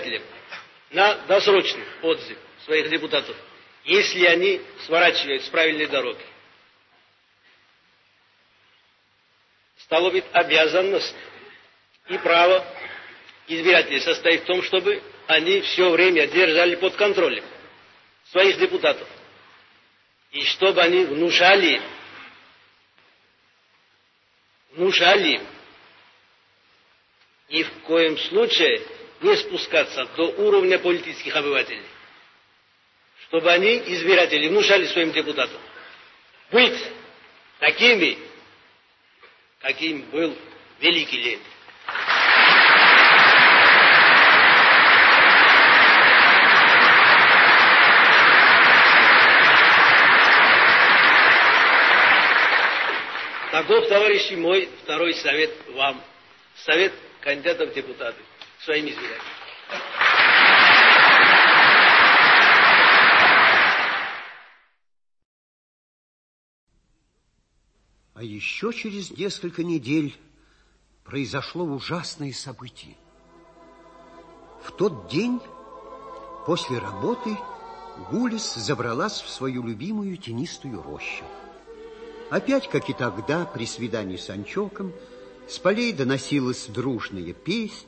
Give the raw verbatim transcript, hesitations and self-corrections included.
избирателям на досрочный отзыв своих депутатов, если они сворачивают с правильной дороги. Стало быть, обязанность и право избирателей состоит в том, чтобы они все время держали под контролем своих депутатов. И чтобы они внушали, внушали ни в коем случае не спускаться до уровня политических обывателей. Чтобы они, избиратели, внушали своим депутатам быть такими, каким был великий Ленин. Таков, товарищи, мой второй совет вам. Совет кандидатов в депутаты своим избирателям. А еще через несколько недель произошло ужасное событие. В тот день, после работы, Гулис забралась в свою любимую тенистую рощу. Опять, как и тогда, при свидании с Анчоком, с полей доносилась дружная песня.